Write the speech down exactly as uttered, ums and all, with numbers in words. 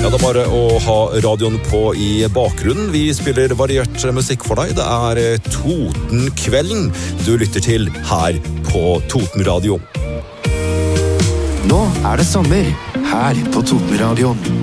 Ja, det er bare å ha radioen på i bakgrunnen. Vi spiller variert musikk for deg. Det er Totenkvelden du lytter til her på Toten Radio. Nå er det sommer her på Toten Radio.